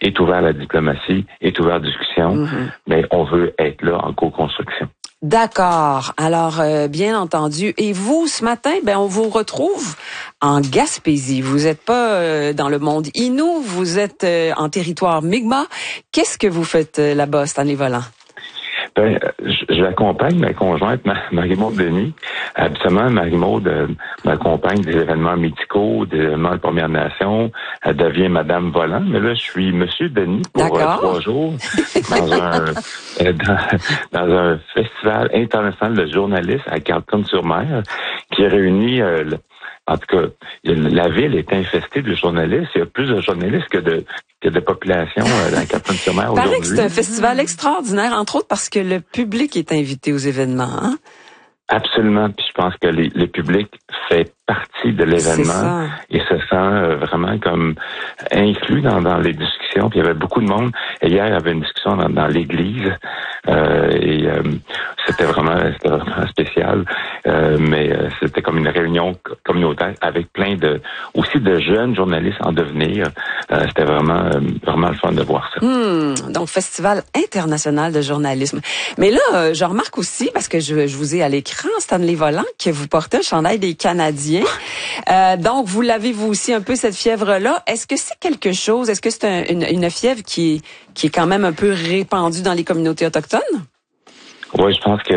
est ouvert à la diplomatie, est ouvert à la discussion, mais on veut être là en co-construction. D'accord. Alors, bien entendu. Et vous, ce matin, on vous retrouve en Gaspésie. Vous n'êtes pas dans le monde Innu, vous êtes en territoire Mi'kmaq. Qu'est-ce que vous faites là-bas, Stanley Volant? J'accompagne ma conjointe, Marie-Maude Denis. Habituellement, Marie-Maude m'accompagne des événements médicaux, des événements de Première Nation. Elle devient Madame Volant. Mais là, je suis Monsieur Denis pour 3 jours dans un festival international de journalistes à Carleton-sur-Mer qui réunit... En tout cas, la ville est infestée de journalistes. Il y a plus de journalistes que de population dans Carleton-sur-Mer aujourd'hui. Il paraît que c'est un festival extraordinaire, entre autres parce que le public est invité aux événements. Hein? Absolument. Puis je pense que le public fait partie de l'événement et se sent vraiment comme inclus dans les discussions. Puis il y avait beaucoup de monde. Et hier, il y avait une discussion dans l'église et c'était vraiment spécial. Mais c'était comme une réunion communautaire avec plein aussi de jeunes journalistes en devenir. C'était vraiment le fun de voir ça. Donc, Festival international de journalisme. Mais là, je remarque aussi, parce que je vous ai à l'écran, Stanley Volant, que vous portez un chandail des Canadiens. Donc, vous l'avez vous aussi un peu cette fièvre-là. Est-ce que c'est quelque chose, est-ce que c'est une fièvre qui est quand même un peu répandue dans les communautés autochtones? Oui, je pense que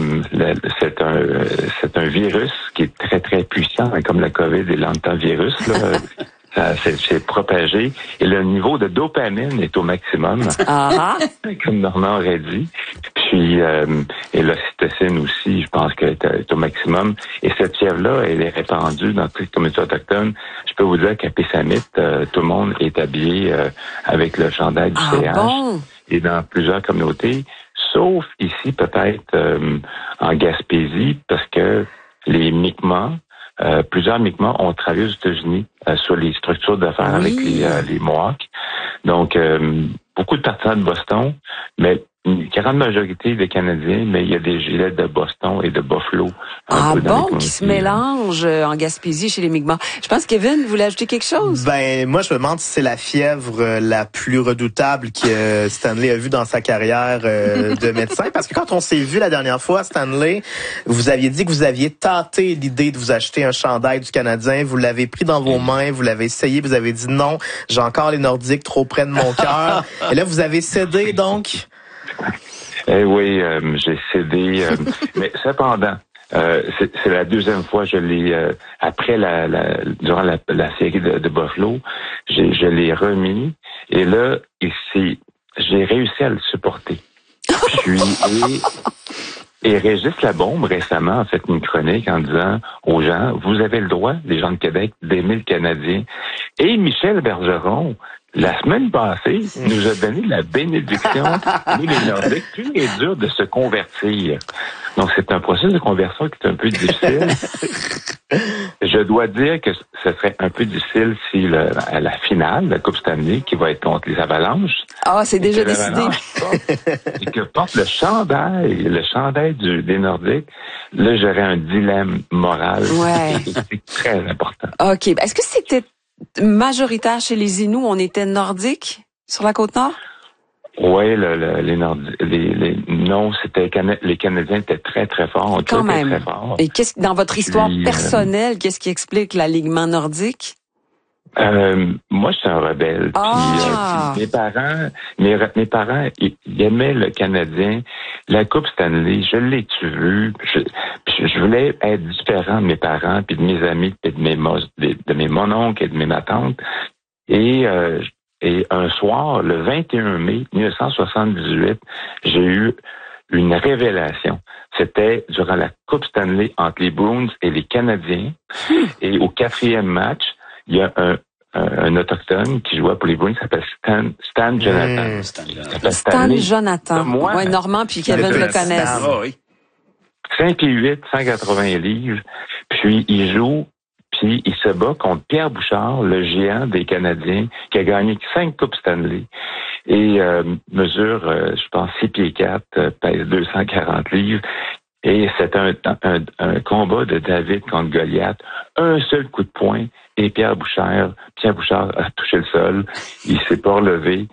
c'est un virus qui est très, très puissant, comme la COVID et l'antivirus, là. Ça s'est propagé et le niveau de dopamine est au maximum, comme Normand aurait dit. Puis et l'ocytocine aussi, je pense qu'elle est au maximum. Et cette fièvre-là, elle est répandue dans toutes les communautés autochtones. Je peux vous dire qu'à Pessamit, tout le monde est habillé avec le chandail du CH. Bon? Et dans plusieurs communautés, sauf ici peut-être en Gaspésie, parce que les Mi'kmaq, plusieurs Mi'kmaq ont travaillé aux États-Unis sur les structures d'affaires avec les Mohawks. Donc, beaucoup de partisans de Boston, mais une grande majorité des Canadiens, mais il y a des gilets de Boston et de Buffalo. Qui se mélangent en Gaspésie chez les Mi'kmaq. Je pense, Kevin, vous voulez ajouter quelque chose? Moi, je me demande si c'est la fièvre la plus redoutable que Stanley a vue dans sa carrière de médecin. Parce que quand on s'est vu la dernière fois, Stanley, vous aviez dit que vous aviez tâté l'idée de vous acheter un chandail du Canadien. Vous l'avez pris dans vos mains, vous l'avez essayé, vous avez dit non, j'ai encore les Nordiques trop près de mon cœur. Et là, vous avez cédé, donc? Oui, j'ai cédé. Mais cependant, c'est la deuxième fois je l'ai après durant la série de Buffalo, je l'ai remis et là j'ai réussi à le supporter. Puis et Régis Labombe récemment a fait une chronique en disant aux gens, vous avez le droit, les gens de Québec, d'aimer le Canadien. Et Michel Bergeron, la semaine passée, nous a donné la bénédiction, nous les Nordiques, plus il est dur de se convertir. Donc, c'est un processus de conversion qui est un peu difficile. Je dois dire que ce serait un peu difficile si à la finale, la Coupe Stanley, qui va être contre les Avalanches. C'est déjà décidé. Et que porte le chandail des Nordiques, là, j'aurais un dilemme moral. Ouais. C'est très important. OK. Est-ce que c'était majoritaire chez les Inuits? On était nordiques sur la Côte-Nord? Oui, les Nordiques, non, les Canadiens étaient très, très forts. Quand même. Très forts. Et dans votre histoire personnelle, qu'est-ce qui explique l'alignement nordique? Moi, je suis un rebelle. Puis, mes parents, ils aimaient le Canadien. La Coupe Stanley, je l'ai-tu vu? Je voulais être différent de mes parents, puis de mes amis, puis de mes mononcles et de mes tantes. Et un soir, le 21 mai 1978, j'ai eu une révélation. C'était durant la Coupe Stanley entre les Bruins et les Canadiens. Et au 4e match, il y a un autochtone qui jouait pour les Bruins, qui s'appelle Stan Jonathan. Stan Jonathan. Oui, Normand puis Kevin le connaissent. 5 pieds 8, 180 livres. Puis il joue, puis il se bat contre Pierre Bouchard, le géant des Canadiens, qui a gagné 5 Coupes Stanley. Et mesure, je pense, 6 pieds 4, pèse 240 livres. Et c'est un combat de David contre Goliath. Un seul coup de poing et Pierre Bouchard a touché le sol. Il s'est pas relevé.